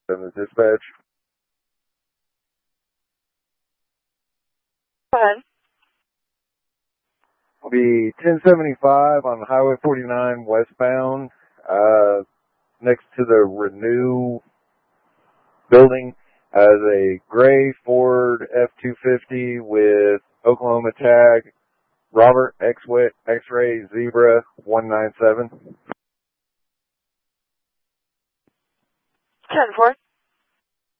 And the dispatch. Go ahead. Will be 1075 on Highway 49 westbound, next to the Renew building. As a gray Ford F-250 with Oklahoma tag, Robert X-Ray Zebra 197. 10-4.